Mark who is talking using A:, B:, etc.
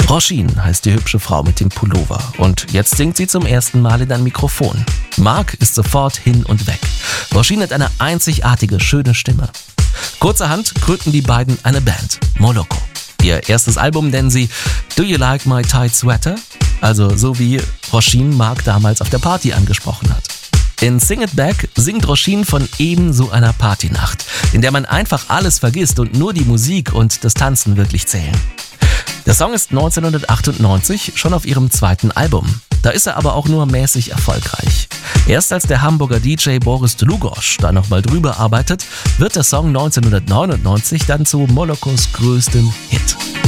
A: Roisin heißt die hübsche Frau mit dem Pullover und jetzt singt sie zum ersten Mal in ein Mikrofon. Mark ist sofort hin und weg. Roisin hat eine einzigartige, schöne Stimme. Kurzerhand gründen die beiden eine Band, Moloko. Ihr erstes Album nennen sie Do You Like My Tight Sweater? Also so wie Roisin Mark damals auf der Party angesprochen hat. In Sing It Back singt Roisin von ebenso einer Partynacht, in der man einfach alles vergisst und nur die Musik und das Tanzen wirklich zählen. Der Song ist 1998 schon auf ihrem zweiten Album. Da ist er aber auch nur mäßig erfolgreich. Erst als der Hamburger DJ Boris Dlugosch da nochmal drüber arbeitet, wird der Song 1999 dann zu Molokos größtem Hit.